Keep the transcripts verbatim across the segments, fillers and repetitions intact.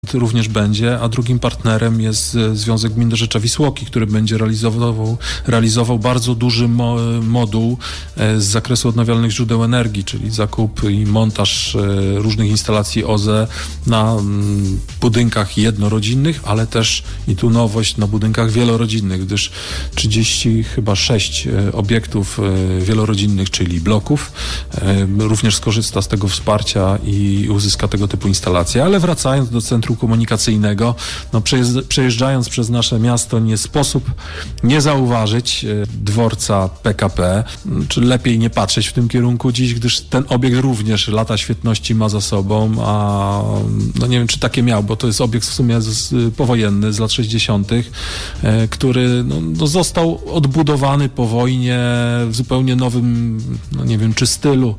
również będzie, a drugim partnerem jest Związek Gmin Dorzecza Wisłoki, który będzie realizował, realizował bardzo duży mo, moduł z zakresu odnawialnych źródeł energii, czyli zakup i montaż różnych instalacji O Z E na budynkach jednorodzinnych, ale też i tu nowość na budynkach wielorodzinnych, gdyż trzydzieści chyba sześć obiektów wielorodzinnych, czyli bloków, również skorzysta z tego wsparcia i uzyska tego typu instalacje. Ale wracając do centrum komunikacyjnego, no przejeżdżając przez nasze miasto nie sposób nie zauważyć dworca P K P, czy lepiej nie patrzeć w tym kierunku dziś, gdyż ten obiekt również lata świetności ma za sobą, a no nie wiem, czy takie miał, bo to jest obiekt w sumie z, powojenny z lat sześćdziesiątych, który no, no został odbudowany po wojnie w zupełnie nowym, no nie wiem, czy stylu,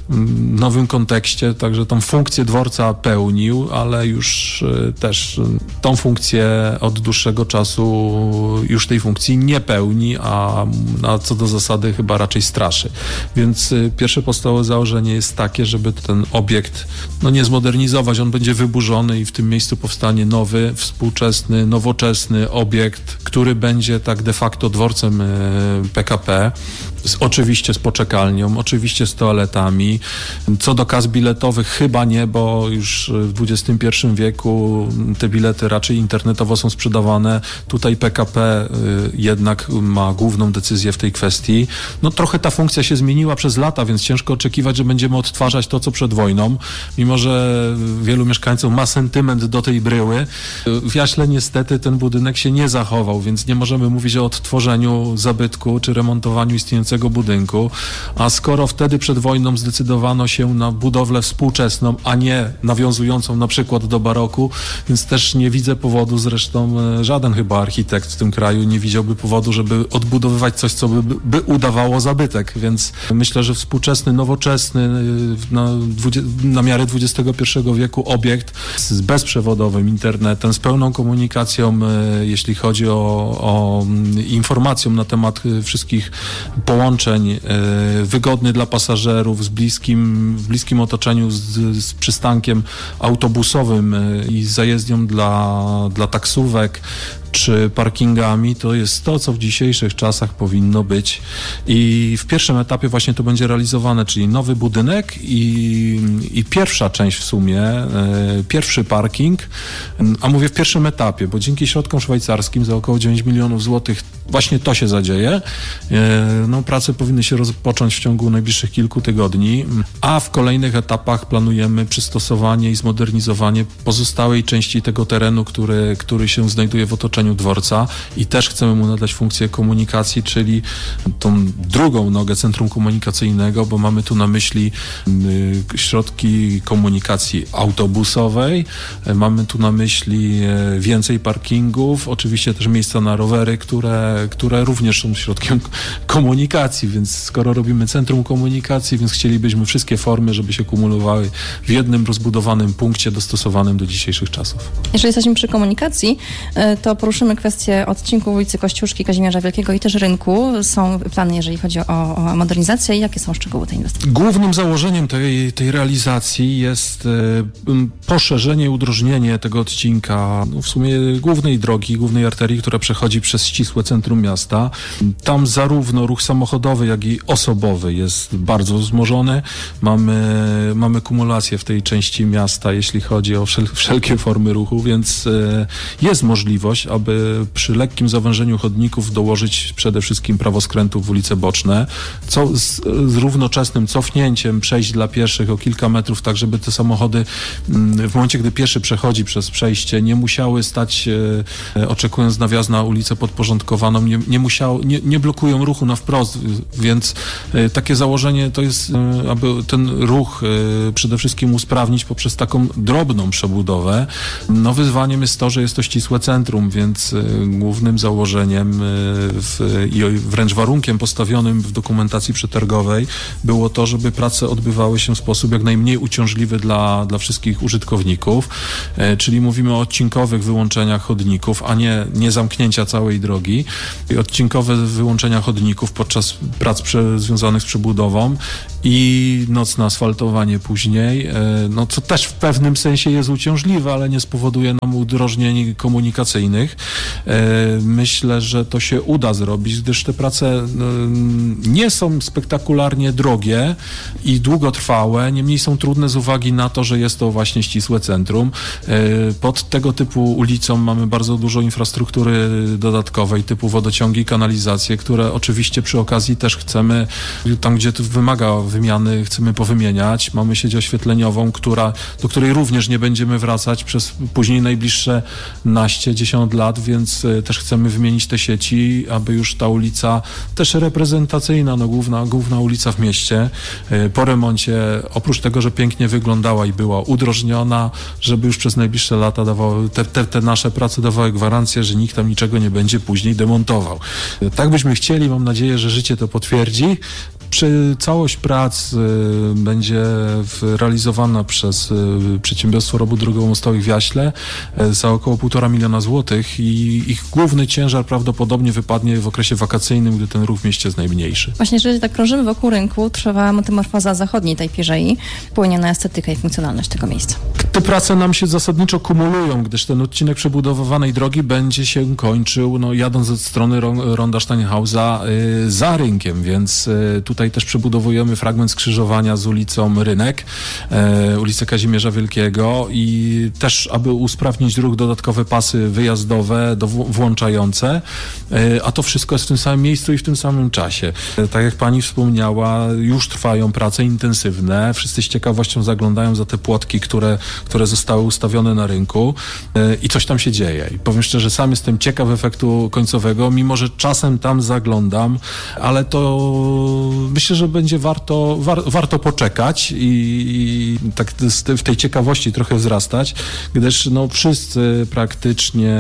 nowym kontekście, także tą funkcję dworca pełnił, ale już też tą funkcję od dłuższego czasu już tej funkcji nie pełni, a, a co do zasady chyba raczej straszy. Więc pierwsze podstawowe założenie jest takie, żeby ten obiekt no nie zmodernizować, on będzie wyburzony i w tym miejscu powstanie nowy, współczesny, nowoczesny obiekt, który będzie tak de facto dworcem P K P. Z, oczywiście z poczekalnią, oczywiście z toaletami. Co do kas biletowych chyba nie, bo już w dwudziestym pierwszym wieku te bilety raczej internetowo są sprzedawane. Tutaj P K P y, jednak ma główną decyzję w tej kwestii. No trochę ta funkcja się zmieniła przez lata, więc ciężko oczekiwać, że będziemy odtwarzać to, co przed wojną. Mimo że wielu mieszkańców ma sentyment do tej bryły. W Jaśle niestety ten budynek się nie zachował, więc nie możemy mówić o odtworzeniu zabytku czy remontowaniu istniejącego budynku, a skoro wtedy przed wojną zdecydowano się na budowlę współczesną, a nie nawiązującą na przykład do baroku, więc też nie widzę powodu, zresztą żaden chyba architekt w tym kraju nie widziałby powodu, żeby odbudowywać coś, co by, by udawało zabytek, więc myślę, że współczesny, nowoczesny na, na miarę dwudziestego pierwszego wieku obiekt z bezprzewodowym internetem, z pełną komunikacją, jeśli chodzi o, o informacją na temat wszystkich połączeń, wygodny dla pasażerów, z bliskim, w bliskim otoczeniu z, z przystankiem autobusowym i zajezdnią dla, dla taksówek czy parkingami, to jest to, co w dzisiejszych czasach powinno być. I w pierwszym etapie właśnie to będzie realizowane, czyli nowy budynek i, i pierwsza część w sumie, e, pierwszy parking, a mówię w pierwszym etapie, bo dzięki środkom szwajcarskim za około dziewięć milionów złotych właśnie to się zadzieje. E, no, prace powinny się rozpocząć w ciągu najbliższych kilku tygodni, a w kolejnych etapach planujemy przystosowanie i zmodernizowanie pozostałej części tego terenu, który, który się znajduje w otoczeniu dworca i też chcemy mu nadać funkcję komunikacji, czyli tą drugą nogę centrum komunikacyjnego, bo mamy tu na myśli y, środki komunikacji autobusowej, y, mamy tu na myśli y, więcej parkingów, oczywiście też miejsca na rowery, które, które również są środkiem komunikacji, więc skoro robimy centrum komunikacji, więc chcielibyśmy wszystkie formy, żeby się kumulowały w jednym rozbudowanym punkcie dostosowanym do dzisiejszych czasów. Jeżeli jesteśmy przy komunikacji, to poruszymy kwestię odcinku ulicy Kościuszki, Kazimierza Wielkiego i też rynku. Są plany, jeżeli chodzi o, o modernizację i jakie są szczegóły tej inwestycji? Głównym założeniem tej, tej realizacji jest e, poszerzenie i udrożnienie tego odcinka, no w sumie głównej drogi, głównej arterii, która przechodzi przez ścisłe centrum miasta. Tam zarówno ruch samochodowy, jak i osobowy jest bardzo wzmożony. Mamy, mamy kumulację w tej części miasta, jeśli chodzi o wszel- wszelkie formy ruchu, więc e, jest możliwość, aby przy lekkim zawężeniu chodników dołożyć przede wszystkim prawoskrętów w ulice boczne, co z, z równoczesnym cofnięciem przejść dla pieszych o kilka metrów, tak żeby te samochody w momencie, gdy pieszy przechodzi przez przejście, nie musiały stać e, oczekując na wjazd na ulicę podporządkowaną, nie, nie, musiało, nie, nie blokują ruchu na wprost, więc e, takie założenie to jest, e, aby ten ruch e, przede wszystkim usprawnić poprzez taką drobną przebudowę. No wyzwaniem jest to, że jest to ścisłe centrum, więc więc głównym założeniem w, i wręcz warunkiem postawionym w dokumentacji przetargowej było to, żeby prace odbywały się w sposób jak najmniej uciążliwy dla, dla wszystkich użytkowników, czyli mówimy o odcinkowych wyłączeniach chodników, a nie, nie zamknięcia całej drogi. I odcinkowe wyłączenia chodników podczas prac prze, związanych z przebudową i nocne asfaltowanie później, no co też w pewnym sensie jest uciążliwe, ale nie spowoduje nam udrożnień komunikacyjnych. Myślę, że to się uda zrobić, gdyż te prace nie są spektakularnie drogie i długotrwałe, niemniej są trudne z uwagi na to, że jest to właśnie ścisłe centrum. Pod tego typu ulicą mamy bardzo dużo infrastruktury dodatkowej, typu wodociągi, kanalizacje, które oczywiście przy okazji też chcemy, tam gdzie to wymaga wymiany, chcemy powymieniać. Mamy sieć oświetleniową, która, do której również nie będziemy wracać przez później najbliższe naście, dziesiąt lat, więc też chcemy wymienić te sieci, aby już ta ulica też reprezentacyjna, no główna, główna ulica w mieście, po remoncie, oprócz tego, że pięknie wyglądała i była udrożniona, żeby już przez najbliższe lata dawały, te, te, te nasze prace dawały gwarancję, że nikt tam niczego nie będzie później demontował. Tak byśmy chcieli, mam nadzieję, że życie to potwierdzi. Przy całość prac y, będzie w, realizowana przez y, Przedsiębiorstwo Robót Drogowo-Mostowych w Jaśle y, za około półtora miliona złotych i ich główny ciężar prawdopodobnie wypadnie w okresie wakacyjnym, gdy ten ruch w mieście jest najmniejszy. Właśnie, jeżeli tak krążymy wokół rynku, trwa metamorfoza zachodniej tej Pierzei, wpłynie na estetykę i funkcjonalność tego miejsca. Te prace nam się zasadniczo kumulują, gdyż ten odcinek przebudowywanej drogi będzie się kończył, no jadąc od strony Ronda Steinhausa y, za rynkiem, więc y, tutaj też przebudowujemy fragment skrzyżowania z ulicą Rynek, e, ulicę Kazimierza Wielkiego i też, aby usprawnić ruch, dodatkowe pasy wyjazdowe, do, włączające, e, a to wszystko jest w tym samym miejscu i w tym samym czasie. E, tak jak pani wspomniała, już trwają prace intensywne, wszyscy z ciekawością zaglądają za te płotki, które, które zostały ustawione na rynku e, i coś tam się dzieje. I powiem szczerze, sam jestem ciekaw efektu końcowego, mimo że czasem tam zaglądam, ale to myślę, że będzie warto, war, warto poczekać i, i tak w tej ciekawości trochę wzrastać, gdyż no, wszyscy praktycznie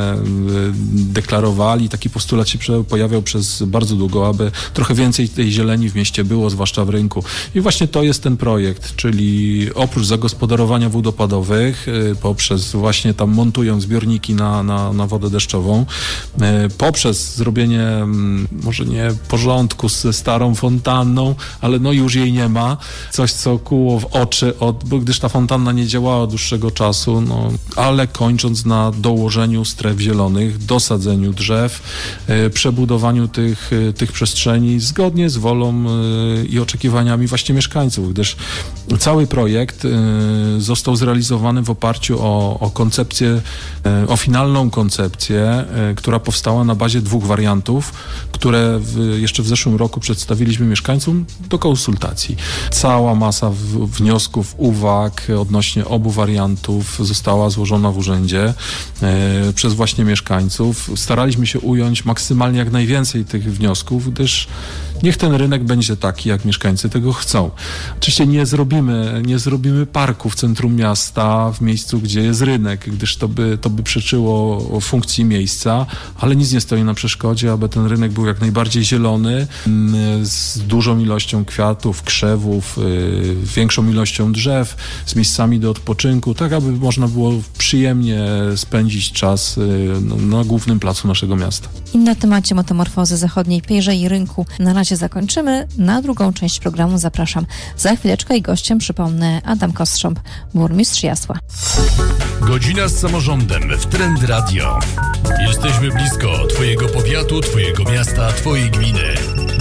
deklarowali, taki postulat się pojawiał przez bardzo długo, aby trochę więcej tej zieleni w mieście było, zwłaszcza w rynku. I właśnie to jest ten projekt, czyli oprócz zagospodarowania wód opadowych, poprzez właśnie tam montują zbiorniki na, na, na wodę deszczową, poprzez zrobienie może nie porządku ze starą fontanną, ale no już jej nie ma. Coś, co kuło w oczy, od, bo gdyż ta fontanna nie działała od dłuższego czasu, no, ale kończąc na dołożeniu stref zielonych, dosadzeniu drzew, e, przebudowaniu tych, e, tych przestrzeni zgodnie z wolą e, i oczekiwaniami właśnie mieszkańców, gdyż cały projekt e, został zrealizowany w oparciu o, o koncepcję, e, o finalną koncepcję, e, która powstała na bazie dwóch wariantów, które w, jeszcze w zeszłym roku przedstawiliśmy mieszkańcom do konsultacji. Cała masa w, wniosków, uwag odnośnie obu wariantów została złożona w urzędzie e, przez właśnie mieszkańców. Staraliśmy się ująć maksymalnie jak najwięcej tych wniosków, gdyż niech ten rynek będzie taki, jak mieszkańcy tego chcą. Oczywiście nie zrobimy, nie zrobimy parku w centrum miasta, w miejscu, gdzie jest rynek, gdyż to by, to by przeczyło funkcji miejsca, ale nic nie stoi na przeszkodzie, aby ten rynek był jak najbardziej zielony, z dużą ilością kwiatów, krzewów, yy, większą ilością drzew, z miejscami do odpoczynku, tak aby można było przyjemnie spędzić czas yy, na głównym placu naszego miasta. I na temacie metamorfozy zachodniej Pierzei i rynku na razie zakończymy. Na drugą część programu zapraszam za chwileczkę i gościem, przypomnę, Adam Kostrząb, burmistrz Jasła. Godzina z samorządem w Trend Radio. Jesteśmy blisko Twojego powiatu, Twojego miasta, Twojej gminy.